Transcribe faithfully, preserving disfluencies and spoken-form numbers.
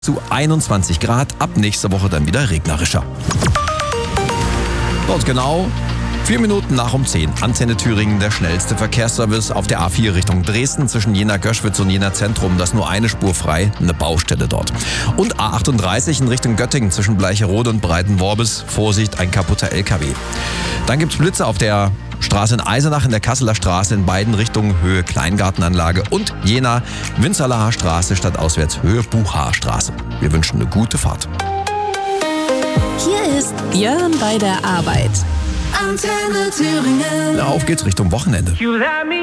Zu einundzwanzig Grad, ab nächster Woche dann wieder regnerischer. Dort genau vier Minuten nach um zehn. Antenne Thüringen, der schnellste Verkehrsservice auf der A vier Richtung Dresden zwischen Jena-Göschwitz und Jena-Zentrum. Das ist nur eine Spur frei, eine Baustelle dort. Und A achtunddreißig in Richtung Göttingen zwischen Bleicherode und Breitenworbis. Vorsicht, ein kaputter L K W. Dann gibt's Blitze auf der Straße in Eisenach, in der Kasseler Straße in beiden Richtungen, Höhe Kleingartenanlage, und Jena, Winzerlacher Straße stadtauswärts, Höhe Buchaer Straße. Wir wünschen eine gute Fahrt. Hier ist Björn bei der Arbeit. Antenne Thüringen. Na, auf geht's Richtung Wochenende.